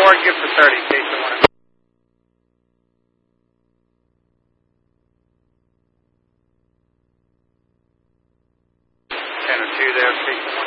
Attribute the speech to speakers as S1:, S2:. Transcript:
S1: 4, good for 30, in case you want to. 10 or 2 there, speaking